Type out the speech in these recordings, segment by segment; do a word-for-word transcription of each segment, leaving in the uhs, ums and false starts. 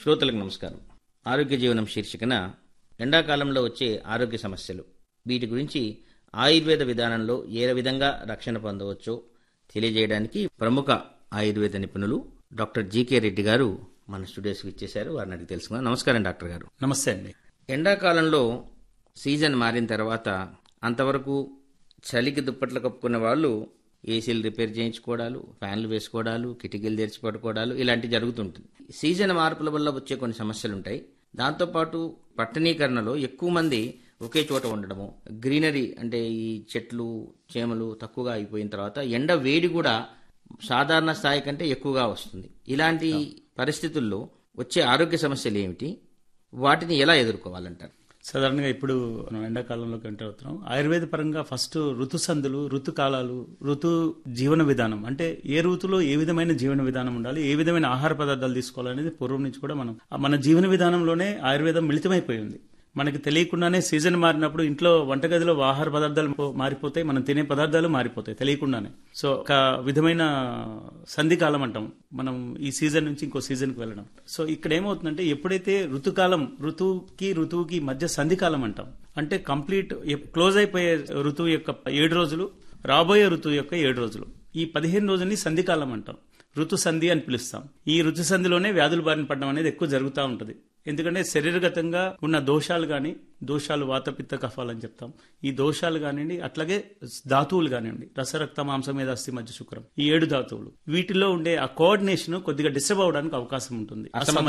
శ్రోతలకు నమస్కారం. ఆరోగ్య జీవనం శీర్షికన ఎండాకాలంలో వచ్చే ఆరోగ్య సమస్యలు, వీటి గురించి ఆయుర్వేద విధానంలో ఏ విధంగా రక్షణ పొందవచ్చో తెలియజేయడానికి ప్రముఖ ఆయుర్వేద నిపుణులు డాక్టర్ జీకే రెడ్డి గారు మన స్టూడియోస్కి ఇచ్చేశారు. వారిని అడిగి తెలుసుకుందాం. నమస్కారం డాక్టర్ గారు. నమస్తే అండి. ఎండాకాలంలో సీజన్ మారిన తర్వాత అంతవరకు చలికి దుప్పట్లు కప్పుకున్న వాళ్ళు ఏసీలు రిపేర్ చేయించుకోవడాలు, ఫ్యాన్లు వేసుకోవడాలు, కిటికీలు తెరిచి పడుకోవడాలు ఇలాంటివి జరుగుతుంటుంది. సీజన్ మార్పుల వల్ల వచ్చే కొన్ని సమస్యలు ఉంటాయి. దాంతోపాటు పట్టణీకరణలో ఎక్కువ మంది ఒకే చోట ఉండడము, గ్రీనరీ అంటే ఈ చెట్లు చేమలు తక్కువగా అయిపోయిన తర్వాత ఎండ వేడి కూడా సాధారణ స్థాయి కంటే ఎక్కువగా వస్తుంది. ఇలాంటి పరిస్థితుల్లో వచ్చే ఆరోగ్య సమస్యలు ఏమిటి, వాటిని ఎలా ఎదుర్కోవాలంటారు? సాధారణంగా ఇప్పుడు మనం ఎండాకాలంలోకి ఎంటర్ అవుతున్నాం. ఆయుర్వేద పరంగా ఫస్ట్ ఋతు సందులు, ఋతుకాలాలు, ఋతు జీవన విధానం అంటే ఏ ఋతులో ఏ విధమైన జీవన విధానం ఉండాలి, ఏ విధమైన ఆహార పదార్థాలు తీసుకోవాలనేది పూర్వం నుంచి కూడా మనం మన జీవన విధానంలోనే ఆయుర్వేదం మిళితమైపోయింది. మనకి తెలియకుండానే సీజన్ మారినప్పుడు ఇంట్లో వంటగదిలో ఆహార పదార్థాలు మారిపోతాయి, మనం తినే పదార్థాలు మారిపోతాయి తెలియకుండానే. సో ఒక విధమైన సంధికాలం అంటాం మనం ఈ సీజన్ నుంచి ఇంకో సీజన్కి వెళ్ళడం. సో ఇక్కడ ఏమవుతుందంటే ఎప్పుడైతే ఋతుకాలం, ఋతువుకి ఋతువుకి మధ్య సంధికాలం అంటాం, అంటే కంప్లీట్ క్లోజ్ అయిపోయే ఋతువు యొక్క ఏడు రోజులు, రాబోయే ఋతువు యొక్క ఏడు రోజులు, ఈ పదిహేను రోజుల్ని సంధికాలం అంటాం, ఋతు సంధి అని పిలుస్తాం. ఈ ఋతు సంధిలోనే వ్యాధులు బారిన పడడం అనేది ఎక్కువ జరుగుతూ ఉంటుంది. ఎందుకంటే శరీరగతంగా ఉన్న దోషాలు కానీ, దోషాలు వాతపిత్త కఫాలు అని చెప్తాం, ఈ దోషాలు కానివ్వండి, అట్లాగే ధాతువులు కానివ్వండి, రసరక్త మాంసం మీద అస్థి మధ్య శుక్రం, ఈ ఏడు ధాతువులు, వీటిలో ఉండే ఆ కోఆర్డినేషన్ కొద్దిగా డిస్టర్బ్ అవడానికి అవకాశం ఉంటుంది.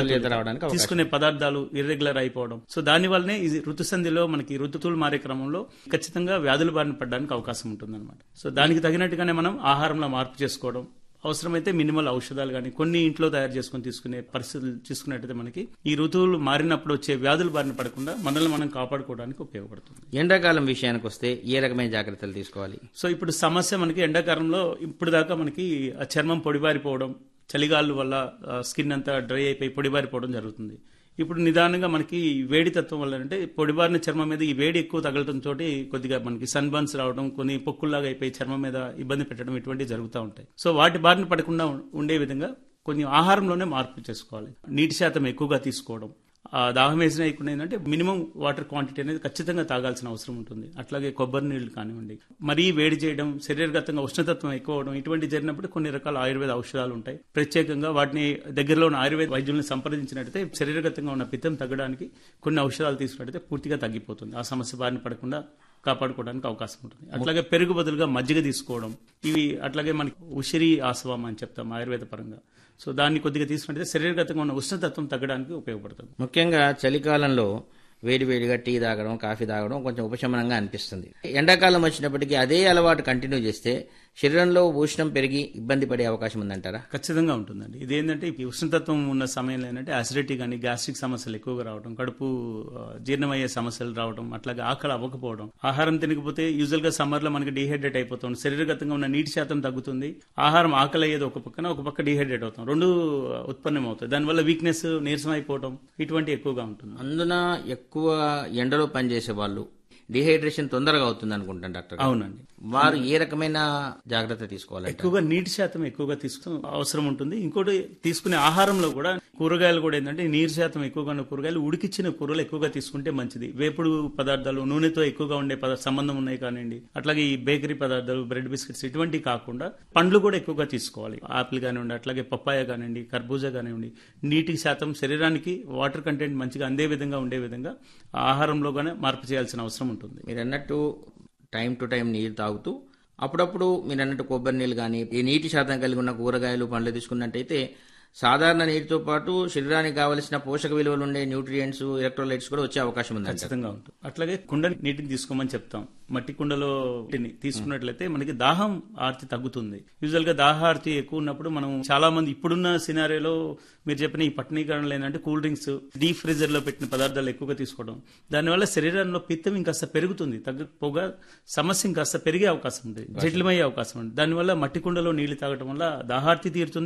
తీసుకునే పదార్థాలు ఇర్రెగ్యులర్ అయిపోవడం. సో దాని వల్లనే ఇది ఋతు సంధిలో మనకి ఋతువులు మారే క్రమంలో ఖచ్చితంగా వ్యాధులు బారిన పడడానికి అవకాశం ఉంటుంది అనమాట. సో దానికి తగినట్టుగానే మనం ఆహారంలో మార్పు చేసుకోవడం, అవసరమైతే మినిమల్ ఔషధాలు కానీ కొన్ని ఇంట్లో తయారు చేసుకుని తీసుకునే పరిస్థితులు తీసుకున్నట్టయితే మనకి ఈ ఋతువులు మారినప్పుడు వచ్చే వ్యాధులు బారిన పడకుండా మనల్ని మనం కాపాడుకోవడానికి ఉపయోగపడుతుంది. ఎండాకాలం విషయానికి వస్తే ఏ రకమైన జాగ్రత్తలు తీసుకోవాలి? సో ఇప్పుడు సమస్య మనకి ఎండాకాలంలో ఇప్పుడు దాకా మనకి చర్మం పొడిబారిపోవడం, చలిగాళ్ళు వల్ల స్కిన్ అంతా డ్రై అయిపోయి పొడిబారిపోవడం జరుగుతుంది. ఇప్పుడు నిదానంగా మనకి వేడి తత్వం వల్ల అంటే పొడిబారిన చర్మం మీద ఈ వేడి ఎక్కువ తగలటం తోటి కొద్దిగా మనకి సన్ బర్న్స్ రావడం, కొన్ని పొక్కుల్లాగా అయిపోయి చర్మం మీద ఇబ్బంది పెట్టడం, ఇటువంటివి జరుగుతూ ఉంటాయి. సో వాటి బారిన పడకుండా ఉండే విధంగా కొన్ని ఆహారంలోనే మార్పు చేసుకోవాలి. నీటి శాతం ఎక్కువగా తీసుకోవడం, దాహం వేసిన అయికుండా ఏంటంటే మినిమం వాటర్ క్వాంటిటీ అనేది ఖచ్చితంగా తాగాల్సిన అవసరం ఉంటుంది. అట్లాగే కొబ్బరి నీళ్లు కానివ్వండి, మరీ వేడి చేయడం, శరీరగతంగా ఉష్ణతత్వం ఎక్కువ అవడం, ఇటువంటి జరిగినప్పుడు కొన్ని రకాల ఆయుర్వేద ఔషధాలు ఉంటాయి. ప్రత్యేకంగా వాటిని దగ్గరలో ఉన్న ఆయుర్వేద వైద్యులను సంప్రదించినట్టయితే శరీరగతంగా ఉన్న పిత్తం తగ్గడానికి కొన్ని ఔషధాలు తీసుకున్నట్టయితే పూర్తిగా తగ్గిపోతుంది. ఆ సమస్య బారిన పడకుండా కాపాడుకోవడానికి అవకాశం ఉంటుంది. అట్లాగే పెరుగు బదులుగా మజ్జిగ తీసుకోవడం, ఇవి అట్లాగే మనకి ఉసిరి ఆసవం అని చెప్తాం ఆయుర్వేద పరంగా. సో దాన్ని కొద్దిగా తీసుకుంటే శరీరగతంగా ఉన్న ఉష్ణతత్వం తగ్గడానికి ఉపయోగపడుతుంది. ముఖ్యంగా చలికాలంలో వేడి వేడిగా టీ తాగడం, కాఫీ తాగడం కొంచెం ఉపశమనంగా అనిపిస్తుంది. ఎండాకాలం వచ్చినప్పటికీ అదే అలవాటు కంటిన్యూ చేస్తే శరీరంలో ఉష్ణం పెరిగి ఇబ్బంది పడే అవకాశం ఉందంటారా? ఖచ్చితంగా ఉంటుందండి. ఇదేంటంటే ఈ ఉష్ణతత్వం ఉన్న సమయంలో ఏంటంటే అసిడిటీ కానీ, గ్యాస్ట్రిక్ సమస్యలు ఎక్కువగా రావడం, కడుపు జీర్ణమయ్యే సమస్యలు రావడం, అట్లాగే ఆకలి అవ్వకపోవడం, ఆహారం తినకపోతే యూజువల్ గా సమ్మర్ లో మనకి డీహైడ్రేట్ అయిపోతాం, శరీరగతంగా ఉన్న నీటి శాతం తగ్గుతుంది, ఆహారం ఆకలి అయ్యేది ఒక పక్కన, ఒక పక్క డీహైడ్రేట్ అవుతాం, రెండు ఉత్పన్నం అవుతాయి. దానివల్ల వీక్నెస్, నీరసం అయిపోవడం ఇటువంటి ఎక్కువగా ఉంటుంది. అందున ఎక్కువ ఎండలో పనిచేసే వాళ్ళు డిహైడ్రేషన్ తొందరగా అవుతుంది అనుకుంటాను డాక్టర్. అవునండి. వారు ఏ రకమైన జాగ్రత్త తీసుకోవాలి? ఎక్కువగా నీటి శాతం ఎక్కువగా తీసుకు అవసరం ఉంటుంది. ఇంకోటి తీసుకునే ఆహారంలో కూడా కూరగాయలు కూడా ఏంటంటే నీరు శాతం ఎక్కువగా ఉన్న కూరగాయలు, ఉడికిచ్చిన కూరలు ఎక్కువగా తీసుకుంటే మంచిది. వేపుడు పదార్థాలు, నూనెతో ఎక్కువగా ఉండే సంబంధం ఉన్నాయి కానివ్వండి, అట్లాగే ఈ బేకరీ పదార్థాలు, బ్రెడ్ బిస్కెట్స్ ఇటువంటివి కాకుండా పండ్లు కూడా ఎక్కువగా తీసుకోవాలి. ఆపిల్ కానివ్వండి, అట్లాగే పప్పాయ కానివ్వండి, కర్బూజా కానివ్వండి, నీటి శాతం శరీరానికి వాటర్ కంటెంట్ మంచిగా అందే విధంగా ఉండే విధంగా ఆహారంలో గానే మార్పు చేయాల్సిన అవసరం ఉంటుంది. మీరు అన్నట్టు టైం టు టైం నీరు తాగుతూ అప్పుడప్పుడు మీరు అన్నట్టు కొబ్బరి నీళ్ళు కానీ, ఈ నీటి శాతం కలిగి ఉన్న కూరగాయలు, పండ్లు తీసుకున్నట్టయితే సాధారణ నీటితో పాటు శరీరానికి కావలసిన పోషక విలువలు ఉండే న్యూట్రియంట్స్, ఎలక్ట్రోలైట్స్ కూడా వచ్చే అవకాశం ఉంది. ఖచ్చితంగా ఉంటుంది. అట్లాగే కుండ నీటిని తీసుకోమని చెప్తాం. మట్టి కుండలో తీసుకున్నట్లయితే మనకి దాహం ఆర్తి తగ్గుతుంది. యూజువల్ గా దాహార్తి ఎక్కువ ఉన్నప్పుడు మనం చాలా మంది ఇప్పుడున్న సినారియోలో మీరు చెప్పిన ఈ పట్టణీకరణలో ఏంటంటే కూల్ డ్రింక్స్, డీప్ ఫ్రీజర్ లో పెట్టిన పదార్థాలు ఎక్కువగా తీసుకోవడం, దానివల్ల శరీరంలో పిత్తం ఇంకాస్త పెరుగుతుంది, తగ్గకపోగా సమస్య ఇంకాస్త పెరిగే అవకాశం ఉంది, జటిలమయ్యే అవకాశం ఉంది. దానివల్ల మట్టి కుండలో నీళ్లు తాగడం వల్ల దాహార్తి తీరుతుంది.